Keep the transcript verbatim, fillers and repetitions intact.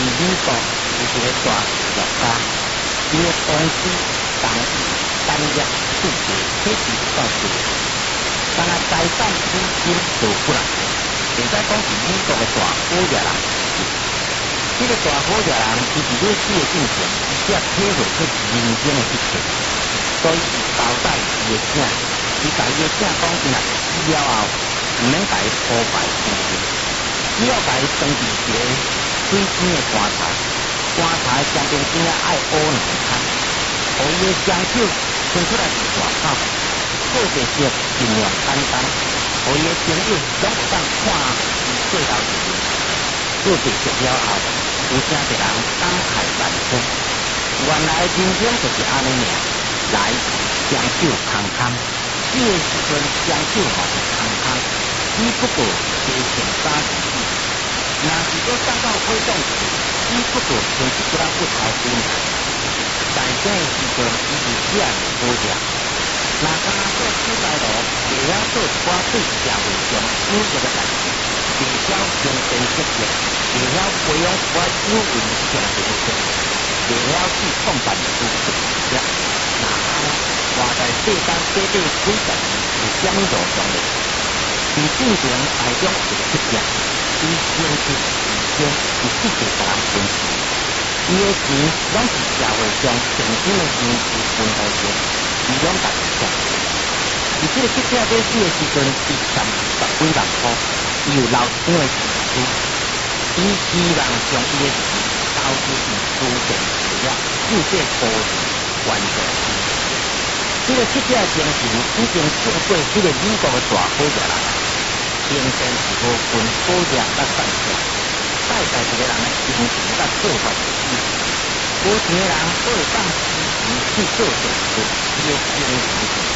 美国有一个大企业家，伊个公司当时产业数据体制算是，但系财产资金就不人，袂使讲是美国个大好野人。这个大好野人，伊伫咧死个进程，伊只体会出人生的一切，所以伊交代伊个囝，伊甲伊个囝讲，伊若死了后，毋免甲伊破坏生命，只要甲伊装伫一个水晶的棺材，棺材上边边仔爱乌两摊，互伊个双手伸出来是大口，做这些尽量简单，互伊个朋友拢有当看伊过头一面。做这些了后，有真侪人感慨万分。原来人生就是安尼尔，来双手空空，死的时阵双手嘛是空空，只不过加穿衫而已。若是搁送到火葬场，只不过穿一骨仔骨头筋。在生的时阵，伊是只会好食。若敢若做出来路，会晓做一寡对社会上有益的代志，会晓承担责任，会晓培养一寡有运上的人才，会晓去创办自己的事业。那安尼，活在世间短短几十年，是啥物路上的？伫进前台中有个职业，伊坚持自身是世界甲人分析，伊的钱拢是社会上正经的人士分互伊，伊拢家己赚。伫这个职业要死的时阵，伊欠十几万块，伊有老张的支出，伊希望将伊的钱投资于慈善事业，救济孤儿，援助他。这个职业精神已经胜过这个美国的大好野人，精神是无分好野甲善良，带在一个人的精神甲做法的意思。有钱的人都会当支持去做善事，伊的精神是